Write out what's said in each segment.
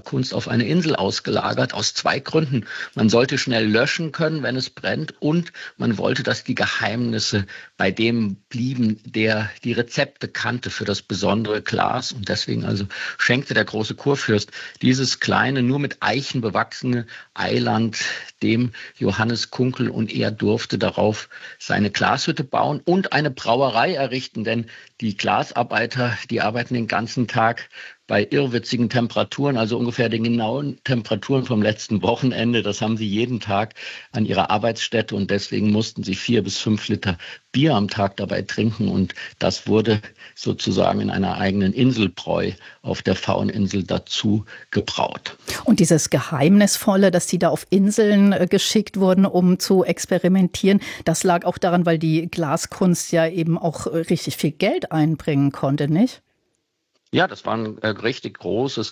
Kunst auf eine Insel ausgelagert, aus 2 Gründen. Man sollte schnell löschen können, wenn es brennt, und man wollte, dass die Geheimnisse bei dem blieben, der die Rezepte kannte für das besondere Glas. Und deswegen also schenkte der große Kurfürst dieses kleine, nur mit Eichen bewachsene Eiland dem Johannes Kunkel, und er durfte darauf seine Glashütte bauen und eine Brauerei errichten, denn die Glasarbeiter, die arbeiten den ganzen Tag bei irrwitzigen Temperaturen, also ungefähr den genauen Temperaturen vom letzten Wochenende. Das haben sie jeden Tag an ihrer Arbeitsstätte, und deswegen mussten sie 4 bis 5 Liter Bier am Tag dabei trinken, und das wurde sozusagen in einer eigenen Inselbräu auf der Fauninsel dazu gebraut. Und dieses Geheimnisvolle, dass die da auf Inseln geschickt wurden, um zu experimentieren, das lag auch daran, weil die Glaskunst ja eben auch richtig viel Geld einbringen konnte, nicht? Ja, das war ein richtig großes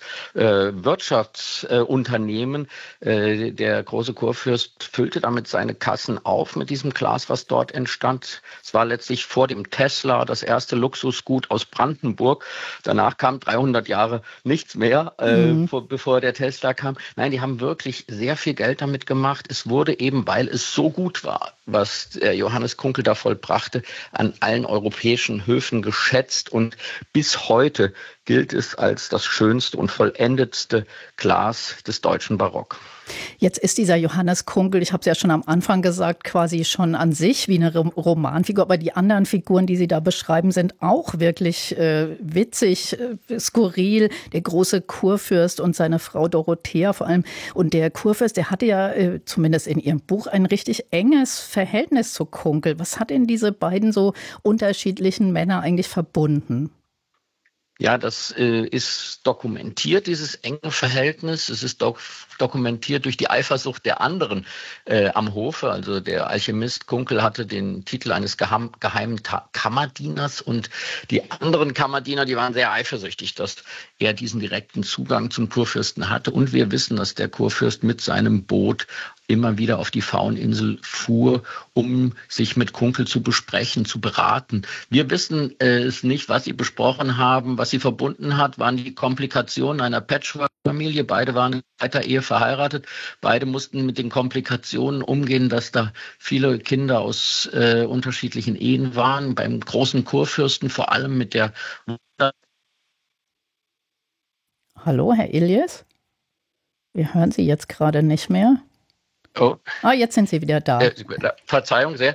Wirtschaftsunternehmen. Der große Kurfürst füllte damit seine Kassen auf mit diesem Glas, was dort entstand. Es war letztlich vor dem Tesla das erste Luxusgut aus Brandenburg. Danach kam 300 Jahre nichts mehr, bevor der Tesla kam. Nein, die haben wirklich sehr viel Geld damit gemacht. Es wurde eben, weil es so gut war, was Johannes Kunkel da vollbrachte, an allen europäischen Höfen geschätzt, und bis heute gilt es als das schönste und vollendetste Glas des deutschen Barock. Jetzt ist dieser Johannes Kunkel, ich habe es ja schon am Anfang gesagt, quasi schon an sich wie eine Romanfigur. Aber die anderen Figuren, die Sie da beschreiben, sind auch wirklich witzig, skurril. Der große Kurfürst und seine Frau Dorothea vor allem. Und der Kurfürst, der hatte ja zumindest in Ihrem Buch ein richtig enges Verhältnis zu Kunkel. Was hat denn diese beiden so unterschiedlichen Männer eigentlich verbunden? Ja, das ist dokumentiert, dieses enge Verhältnis. Es ist dokumentiert durch die Eifersucht der anderen am Hofe. Also der Alchemist Kunkel hatte den Titel eines geheimen Kammerdieners, und die anderen Kammerdiener, die waren sehr eifersüchtig, dass er diesen direkten Zugang zum Kurfürsten hatte. Und wir wissen, dass der Kurfürst mit seinem Boot immer wieder auf die Fauninsel fuhr, um sich mit Kunkel zu besprechen, zu beraten. Wir wissen es nicht, was sie besprochen haben. Was sie verbunden hat, waren die Komplikationen einer Patchwork-Familie. Beide waren in zweiter Ehe verheiratet. Beide mussten mit den Komplikationen umgehen, dass da viele Kinder aus unterschiedlichen Ehen waren. Beim großen Kurfürsten vor allem mit der... Hallo, Herr Ilyes? Wir hören Sie jetzt gerade nicht mehr. Oh. Jetzt sind Sie wieder da. Verzeihung sehr.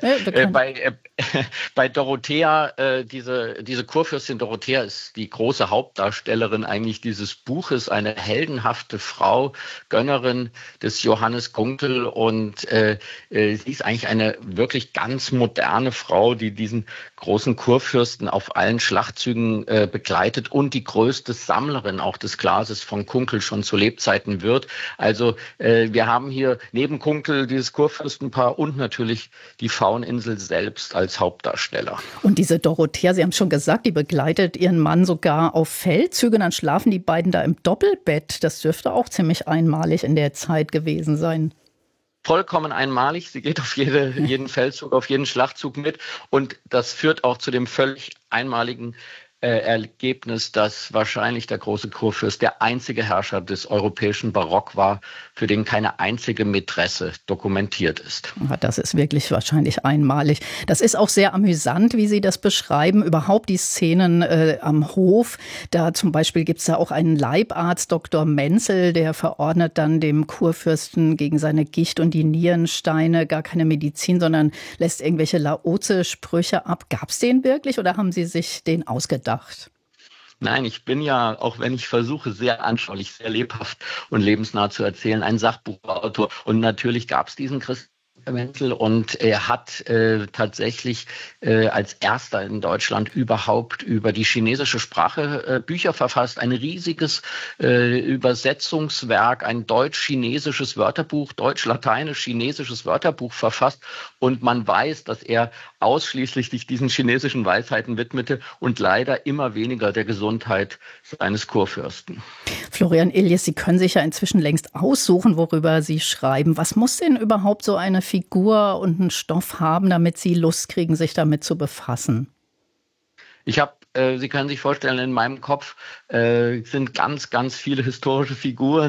Bei Dorothea, diese Kurfürstin Dorothea ist die große Hauptdarstellerin eigentlich dieses Buches, eine heldenhafte Frau, Gönnerin des Johannes Kunkel, und sie ist eigentlich eine wirklich ganz moderne Frau, die diesen großen Kurfürsten auf allen Schlachtzügen begleitet und die größte Sammlerin auch des Glases von Kunkel schon zu Lebzeiten wird. Also wir haben hier neben Kunkel dieses Kurfürstenpaar und natürlich die Fauninsel selbst als Hauptdarsteller. Und diese Dorothea, Sie haben schon gesagt, die begleitet ihren Mann sogar auf Feldzüge. Dann schlafen die beiden da im Doppelbett. Das dürfte auch ziemlich einmalig in der Zeit gewesen sein. Vollkommen einmalig. Sie geht auf jeden Feldzug, auf jeden Schlachtzug mit. Und das führt auch zu dem völlig einmaligen Ergebnis, dass wahrscheinlich der große Kurfürst der einzige Herrscher des europäischen Barock war, für den keine einzige Mätresse dokumentiert ist. Ja, das ist wirklich wahrscheinlich einmalig. Das ist auch sehr amüsant, wie Sie das beschreiben. Überhaupt die Szenen am Hof. Da zum Beispiel gibt es da auch einen Leibarzt, Dr. Menzel, der verordnet dann dem Kurfürsten gegen seine Gicht und die Nierensteine gar keine Medizin, sondern lässt irgendwelche Laoze-Sprüche ab. Gab es den wirklich oder haben Sie sich den ausgedacht? Nein, ich bin ja, auch wenn ich versuche, sehr anschaulich, sehr lebhaft und lebensnah zu erzählen, ein Sachbuchautor. Und natürlich gab es diesen Christen Menzel, und er hat tatsächlich als erster in Deutschland überhaupt über die chinesische Sprache Bücher verfasst. Ein riesiges Übersetzungswerk, ein deutsch-chinesisches Wörterbuch, deutsch-lateinisch-chinesisches Wörterbuch verfasst. Und man weiß, dass er ausschließlich sich diesen chinesischen Weisheiten widmete und leider immer weniger der Gesundheit seines Kurfürsten. Florian Ilyes, Sie können sich ja inzwischen längst aussuchen, worüber Sie schreiben. Was muss denn überhaupt so eine Figur und ein Stoff haben, damit Sie Lust kriegen, sich damit zu befassen? Sie können sich vorstellen, in meinem Kopf sind ganz, ganz viele historische Figuren,